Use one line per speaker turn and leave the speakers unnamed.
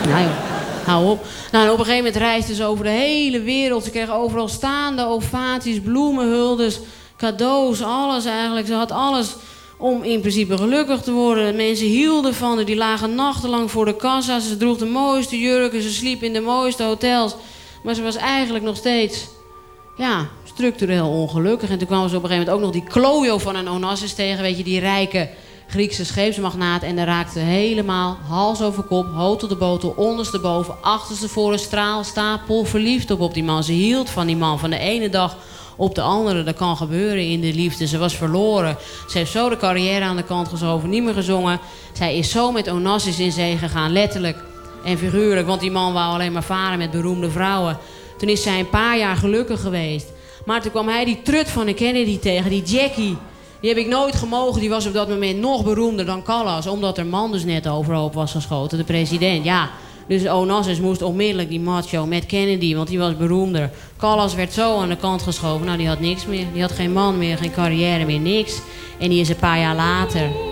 Nou joh, hou op. Nou, en op een gegeven moment reisden ze over de hele wereld. Ze kregen overal staande ovaties, bloemenhuldes, cadeaus, alles eigenlijk. Ze had alles om in principe gelukkig te worden. Mensen hielden van haar, die lagen nachtenlang voor de kassa. Ze droeg de mooiste jurken, ze sliep in de mooiste hotels. Maar ze was eigenlijk nog steeds, ja, structureel ongelukkig. En toen kwamen ze op een gegeven moment ook nog die Klojo van een Onassis tegen. Weet je, die rijke Griekse scheepsmagnaat. En daar raakte helemaal hals over kop, hoog tot de botel, ondersteboven, achterstevoren, straal, stapel, verliefd op die man. Ze hield van die man van de ene dag op de andere. Dat kan gebeuren in de liefde. Ze was verloren. Ze heeft zo de carrière aan de kant geschoven, niet meer gezongen. Zij is zo met Onassis in zee gegaan, letterlijk en figuurlijk. Want die man wou alleen maar varen met beroemde vrouwen. Toen is zij een paar jaar gelukkig geweest. Maar toen kwam hij die trut van de Kennedy tegen, die Jackie. Die heb ik nooit gemogen. Die was op dat moment nog beroemder dan Callas. Omdat haar man dus net overhoop was geschoten, de president. Ja, dus Onassis moest onmiddellijk die macho met Kennedy, want die was beroemder. Callas werd zo aan de kant geschoven. Nou, die had niks meer. Die had geen man meer, geen carrière meer, niks. En die is een paar jaar later